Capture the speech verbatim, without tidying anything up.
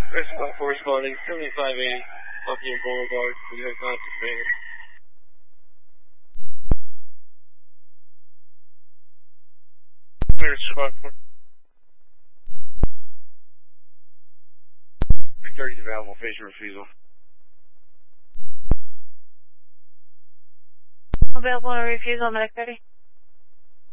Resp- corresponding seventy-five eighty, Buffalo Boulevard, New York, not Pennsylvania. Clear squad four. three thirty is available, phase refusal. Available on a refusal, medic thirty.